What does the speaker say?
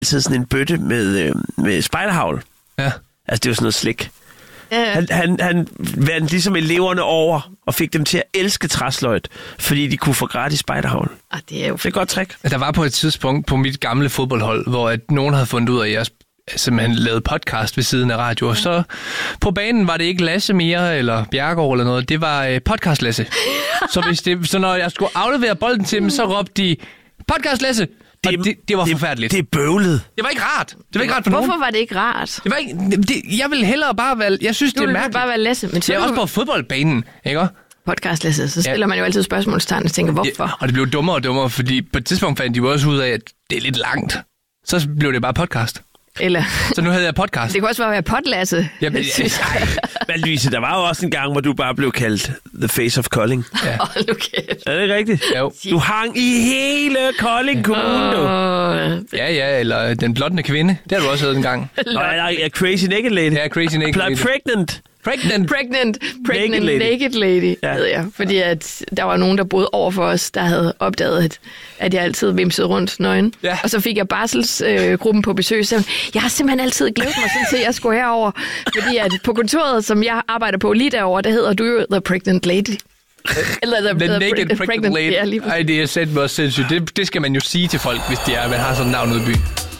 sådan en bøtte med spejderhavl. Ja. Altså, det er jo sådan noget slik. Ja. Han vandt ligesom eleverne over og fik dem til at elske træsløjt, fordi de kunne få gratis spejderhavl. Det er jo Det er et godt trick. Der var på et tidspunkt på mit gamle fodboldhold, hvor at nogen havde fundet ud af, at jeg simpelthen lavede podcast ved siden af radio. Og så på banen var det ikke Lasse mere, eller Bjergård eller noget. Det var podcast Lasse. Så når jeg skulle aflevere bolden til dem, så råbte de, podcast Lasse! Det var forfærdeligt. Det er bøvlet. Det var ikke rart. Det var ikke rart for nogen. Hvorfor var det ikke rart? Det var ikke, jeg ville hellere bare være... Jeg synes, det er mærkeligt. bare være Lasse. Men så det er også på fodboldbanen, ikke? Podcast Lasse, så stiller man jo altid spørgsmålstegn og tænker, hvorfor? Ja, og det blev dummere og dummere, fordi på et tidspunkt fandt de jo også ud af, at det er lidt langt. Så blev det bare podcast. Eller... Så nu havde jeg podcast. Det kunne også være podlasse. Jamen, Men Louise, der var jo også en gang, hvor du bare blev kaldt The Face of Kolding. Ja. Hold nu kæft. Er det ikke rigtigt? Jo. Du hang i hele Kolding Kommune, du. Ja, eller den blonde kvinde. Det har du også hørt en gang. Nej, Crazy Naked Lady. Ja, Crazy Naked Lady. Pregnant. Pregnant Naked Naked Lady, ved jeg. Fordi at der var nogen, der boede over for os, der havde opdaget, at jeg altid vimsede rundt nøgen. Ja. Og så fik jeg barselsgruppen på besøg, så jeg har simpelthen altid glædet mig sådan til, at jeg skulle herover. Fordi at på kontoret, som jeg arbejder på lige derovre, der hedder du jo The Pregnant Lady. Eller the Naked Pregnant Lady. Ja, Ej, det er sandt også sindssygt. Det skal man jo sige til folk, hvis man har sådan en navn ude i by.